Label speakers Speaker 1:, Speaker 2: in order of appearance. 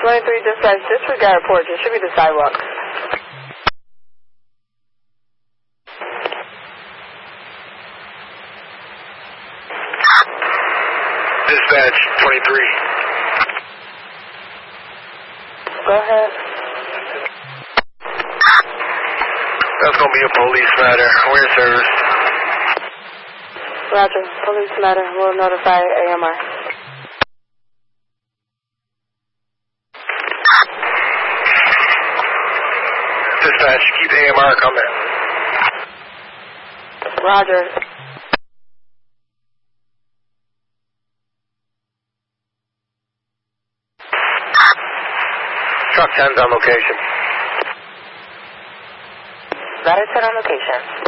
Speaker 1: 23 dispatch, disregard porch. It should be the sidewalk.
Speaker 2: Dispatch 23.
Speaker 1: Go ahead.
Speaker 2: That's going to be a police matter. We're in service.
Speaker 1: Roger. Police matter. We'll notify AMR.
Speaker 2: Dispatch, keep AMR coming.
Speaker 1: Roger.
Speaker 2: Truck 10's on location.
Speaker 1: Ladder 10 on location.